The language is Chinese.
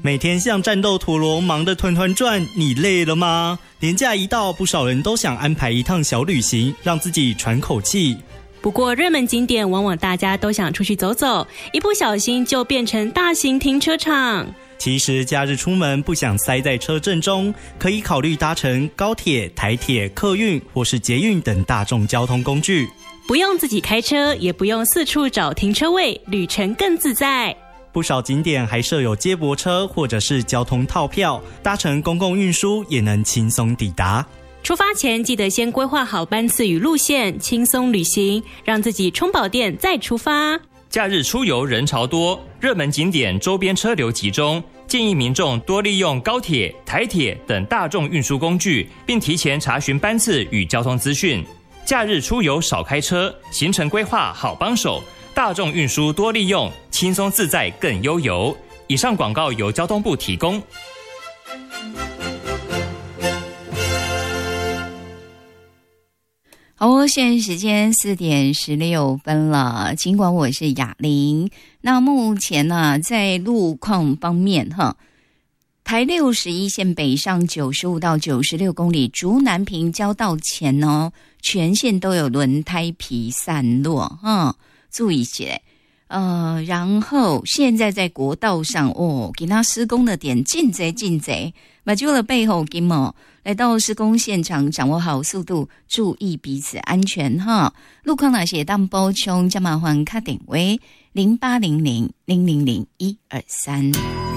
每天像战斗陀螺忙得团团转，你累了吗？连假一到，不少人都想安排一趟小旅行，让自己喘口气。 不过热门景点往往大家都想出去走走，一不小心就变成大型停车场。 其实假日出门不想塞在车阵中，可以考虑搭乘高铁、台铁、客运或是捷运等大众交通工具。 不用自己开车，也不用四处找停车位，旅程更自在。 不少景点还设有接驳车或者是交通套票，搭乘公共运输也能轻松抵达。 出发前记得先规划好班次与路线，轻松旅行，让自己充饱电再出发。 假日出游人潮多，热门景点周边车流集中，建议民众多利用高铁、台铁等大众运输工具，并提前查询班次与交通资讯。假日出游少开车，行程规划好帮手，大众运输多利用，轻松自在更悠游。以上广告由交通部提供。 好，现在时间4点16分了。尽管我是雅玲，那目前呢，在路况方面台61线北上95到96公里，竹南平交道前全线都有轮胎皮散落注意一下。然后现在在国道上给他施工的点进贼，把就了背后金来到施工现场，掌握好速度，注意彼此安全路况哪些当补充，加麻烦打电话0800000123。